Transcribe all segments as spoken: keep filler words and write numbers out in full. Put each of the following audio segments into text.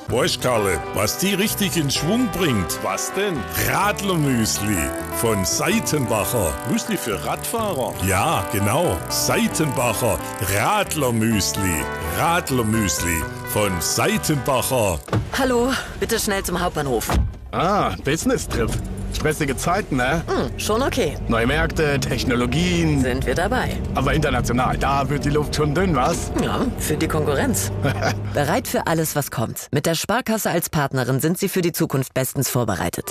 Weißt Karle, was die richtig in Schwung bringt? Was denn? Radlermüsli von Seitenbacher. Müsli für Radfahrer? Ja, genau. Seitenbacher Radlermüsli. Radlermüsli von Seitenbacher. Hallo, bitte schnell zum Hauptbahnhof. Ah, Business-Trip. Stressige Zeiten, ne? Hm, schon okay. Neue Märkte, Technologien. Sind wir dabei. Aber international, da wird die Luft schon dünn, was? Ja, für die Konkurrenz. Bereit für alles, was kommt. Mit der Sparkasse als Partnerin sind Sie für die Zukunft bestens vorbereitet.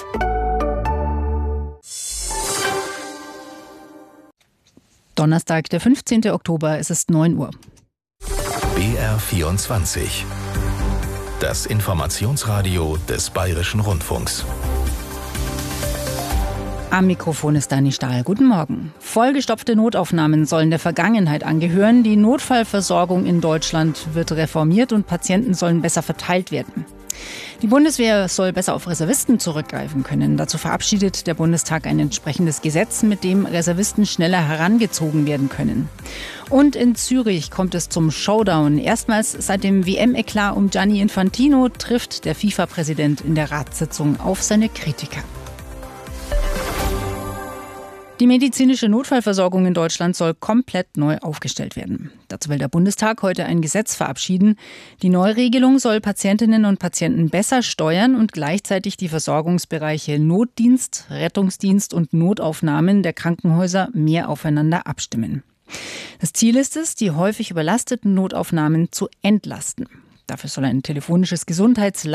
Donnerstag, der fünfzehnten Oktober, es ist neun Uhr. B R vierundzwanzig. Das Informationsradio des Bayerischen Rundfunks. Am Mikrofon ist Dani Stahl. Guten Morgen. Vollgestopfte Notaufnahmen sollen der Vergangenheit angehören. Die Notfallversorgung in Deutschland wird reformiert und Patienten sollen besser verteilt werden. Die Bundeswehr soll besser auf Reservisten zurückgreifen können. Dazu verabschiedet der Bundestag ein entsprechendes Gesetz, mit dem Reservisten schneller herangezogen werden können. Und in Zürich kommt es zum Showdown. Erstmals seit dem W M-Eklat um Gianni Infantino trifft der FIFA-Präsident in der Ratssitzung auf seine Kritiker. Die medizinische Notfallversorgung in Deutschland soll komplett neu aufgestellt werden. Dazu will der Bundestag heute ein Gesetz verabschieden. Die Neuregelung soll Patientinnen und Patienten besser steuern und gleichzeitig die Versorgungsbereiche Notdienst, Rettungsdienst und Notaufnahmen der Krankenhäuser mehr aufeinander abstimmen. Das Ziel ist es, die häufig überlasteten Notaufnahmen zu entlasten. Dafür soll ein telefonisches Gesundheits-